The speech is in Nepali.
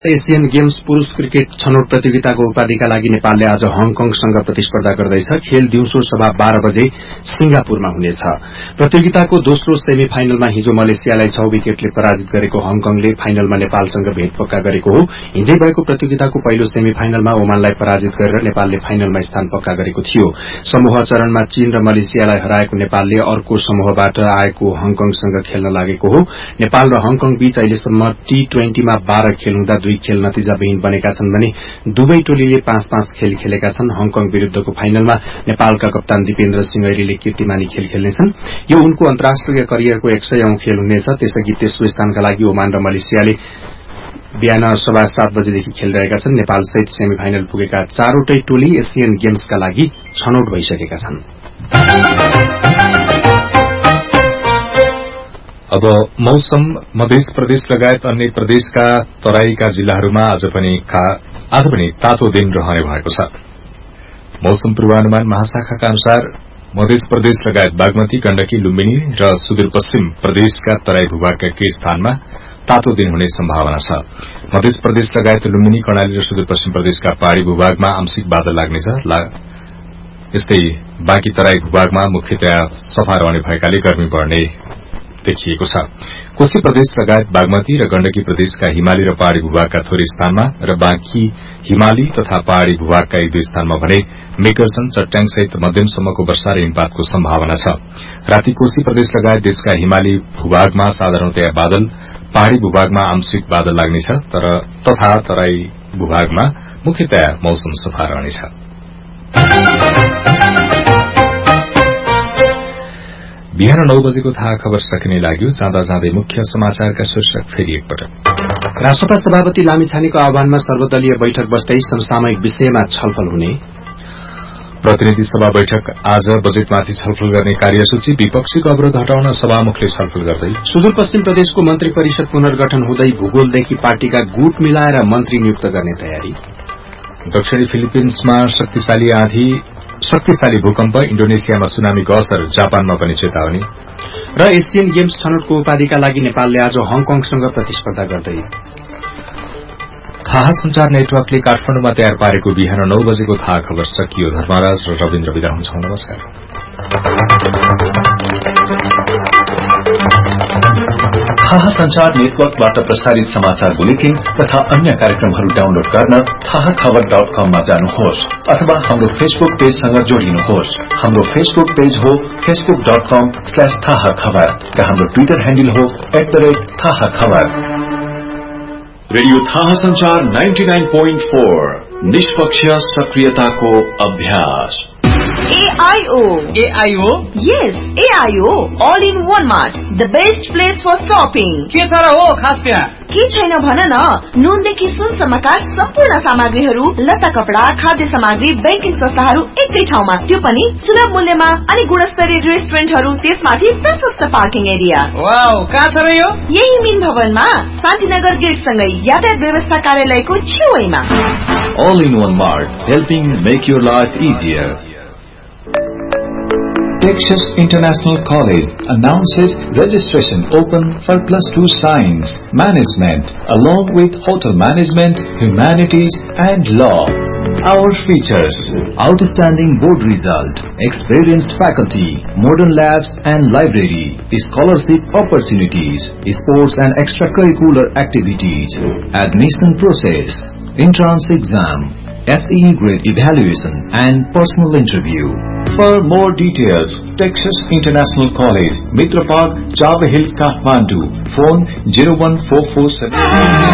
एशियन गेम्स पुरूष क्रिकेट छनौट प्रतियोगिताको उपाधिका लागि नेपालले आज हङकङसँग प्रतिस्पर्धा गर्दैछ। खेल दिउँसो 12:15 बजे सिंगापुरमा हुनेछ। प्रतियोगिताको दोस्रो सेमी फाइनलमा हिजो मलेसियालाई 6 विकेटले पराजित गरेको हङकङले फाइनलमा नेपालसँग भेट पक्का गरेको हो। हिजै भएको प्रतियोगिताको पहिलो सेमी फाइनलमा ओमानलाई पराजित गरेर नेपालले फाइनलमा स्थान पक्का गरेको थियो। समूह चरणमा चीन र मलेसियालाई हराएको नेपालले अर्को समूहबाट आएको हङकङसँग खेल्न लागेको हो। नेपाल र हङकङ बीच अहिलेसम्म T20 मा 12 खेल हुँदा 2 खेल नतिजाविहीन बनेका छन् भने दुवै टोलीले 5-5 खेल खेलेका छन्। हङकङ विरूद्धको फाइनलमा नेपालका कप्तान दिपेन्द्र सिंह ऐरीले कीर्तिमानी खेल खेल्नेछन्। यो उनको अन्तर्राष्ट्रिय करियरको 100औं खेल हुनेछ। त्यसअघि तेस्रो स्थानका लागि ओमान र मलेसियाले बिहान 7:15 बजेदेखि खेलिरहेका छन्। नेपाल सहित सेमी फाइनल पुगेका 4वटै टोली एशियन गेम्सका लागि छनौट भइसकेका छन्। अब मौसम। मध्य प्रदेश लगायत अन्य प्रदेशका तराईका जिल्लाहरूमा आज पनि तातो दिन रहने भएको छ। मौसम पूर्वानुमान महाशाखाका अनुसार मध्य प्रदेश लगायत बागमती, गण्डकी, लुम्बिनी र सुदूरपश्चिम प्रदेशका तराई भूभागका केही स्थानमा तातो दिन हुने सम्भावना छ। मध्य प्रदेश लगायत लुम्बिनी, कर्णाली र सुदूरपश्चिम प्रदेशका पहाड़ी भूभागमा आंशिक बादल लाग्नेछ। यस्तै बाँकी तराई भूभागमा मुख्यतया सफा रहने भएकाले गर्मी बढ़ने देखिएको छ। कोशी प्रदेश लगायत बागमती र गण्डकी प्रदेशका हिमाली र पहाड़ी भूभागका थोरै स्थानमा र बाँकी हिमाली तथा पहाड़ी भूभागका 1-2 स्थानमा भने मेघगर्जन, चट्याङ सहित मध्यमसम्मको वर्षा र हिमपातको सम्भावना छ। राति कोशी प्रदेश लगायत देशका हिमाली भूभागमा साधारणतया बादल, पहाड़ी भूभागमा आंशिक बादल लाग्नेछ तथा तराई भूभागमा मुख्यतया मौसम सफा रहनेछ। बिहान 9 बजेको थाहा खबर सकिने लाग्यो। जाँदा जाँदै मुख्य समाचारका शीर्षक फेरि एकपटक। राष्ट्रपति सभापति लामिछानेको आह्वानमा सर्वदलीय बैठक बस्दै समसामयिक विषयमा छलफल हुने। प्रतिनिधि सभा बैठक आज बजेटमाथि छलफल गर्ने कार्यसूची। विपक्षीको अवरोध हटाउन सभामुखले छलफल गर्दै। सुदूरपश्चिम प्रदेशको मन्त्री परिषद पुनर्गठन हुँदै भूगोलदेखि पार्टीका गुट मिलाएर मन्त्री नियुक्त गर्ने तयारी। दक्षिणी फिलिपिन्समा शक्तिशाली भूकम्प, इण्डोनेसियामा सुनामीको असर, जापानमा पनि चेतावनी। र एशियन गेम्स छनौटको उपाधिका लागि नेपालले आज हङकङसँग प्रतिस्पर्धा गर्दै। थाहा संचार नेटवर्कले काठमाडौँमा तयार पारेको बिहान 9 बजेको थाहा खबर सकियो। धर्मराज र रविन्द्र विदा हुन्छौं। नमस्कार। थाहा संचार नेटवर्कबाट प्रसारित समाचार बुलेटिन तथा अन्य कार्यक्रमहरू डाउनलोड गर्न थाहाखबर.com मा जानुहोस् अथवा हाम्रो फेसबुक पेजसँग जोडिनुहोस्। हाम्रो फेसबुक पेज हो facebook.com/थाहाखबर र हाम्रो ट्विटर ह्यान्डल हो @थाहाखबर। रेडियो थाहा संचार 99.4 निष्पक्ष सक्रियताको अभ्यास। AIO? Yes, AIO. All in one mart. The best place for shopping. के छ र हो खास त्यहाँ? के छैन भन न। नुनदेखि सुनसम्मका सम्पूर्ण सामग्रीहरू, लत्ता कपडा, खाद्य सामग्री, बैंकिङ संस्थाहरू एकै ठाउँमा, त्यो पनि सुलभ मूल्यमा। अनि गुणस्तरीय रेस्टुरेन्टहरू, त्यसमाथि प्रशस्त पार्किङ एरिया। वाउ, कहाँ छ र यो? यही मिन भवनमा शान्तिनगर गेटसँगै यातायात व्यवस्था कार्यालयको छेउमा। All in one mart, helping make your life easier. Texas International College announces registration open for +2 Science, Management, along with Hotel Management, Humanities and Law. Our features: outstanding board result, experienced faculty, modern labs and library, scholarship opportunities, sports and extracurricular activities, admission process, entrance exam, SEE grade evaluation and personal interview. For more details, Texas International College, Mitra Park, Chava Hill, Kathmandu. Phone 01447.